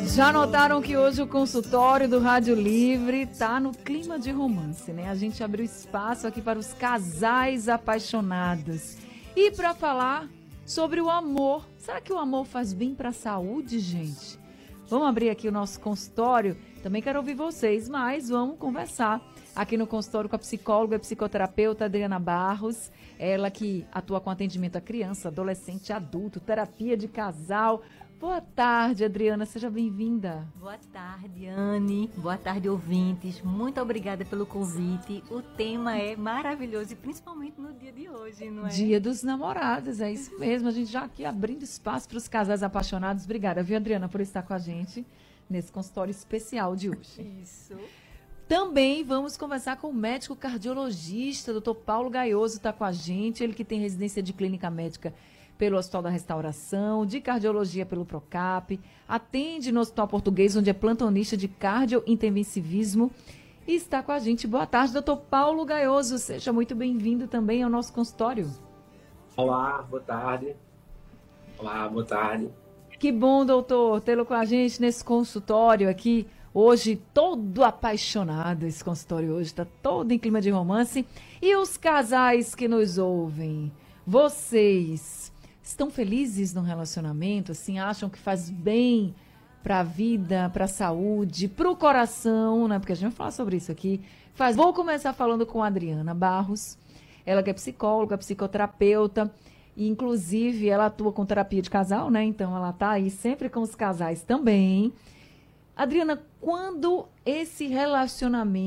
Já notaram que hoje o consultório do Rádio Livre tá no clima de romance, né? A gente abriu espaço aqui para os casais apaixonados. E para falar sobre o amor. Será que o amor faz bem para a saúde, gente? Vamos abrir aqui o nosso consultório. Também quero ouvir vocês, mas vamos conversar aqui no consultório com a psicóloga e psicoterapeuta Adriana Barros. Ela que atua com atendimento a criança, adolescente, adulto, terapia de casal. Boa tarde, Adriana, seja bem-vinda. Boa tarde, Anne. Boa tarde, ouvintes. Muito obrigada pelo convite. O tema é maravilhoso e principalmente no dia de hoje, não é? Dia dos Namorados, é isso mesmo. A gente já aqui abrindo espaço para os casais apaixonados. Obrigada, viu, Adriana, por estar com a gente nesse consultório especial de hoje. Isso. Também vamos conversar com o médico cardiologista, Dr. Paulo Gaioso, está com a gente. Ele que tem residência de clínica médica pelo Hospital da Restauração, de cardiologia pelo Procap, atende no Hospital Português, onde é plantonista de cardiointensivismo, e está com a gente. Boa tarde, doutor Paulo Gaioso, seja muito bem-vindo também ao nosso consultório. Olá, boa tarde. Olá, boa tarde. Que bom, doutor, tê-lo com a gente nesse consultório aqui, hoje todo apaixonado, esse consultório hoje está todo em clima de romance. E os casais que nos ouvem, vocês estão felizes no relacionamento, assim, acham que faz bem para a vida, para a saúde, para o coração, né? Porque a gente vai falar sobre isso aqui. Vou começar falando com a Adriana Barros, ela que é psicóloga, psicoterapeuta, e inclusive ela atua com terapia de casal, né? Então ela tá aí sempre com os casais também. Adriana, quando esse relacionamento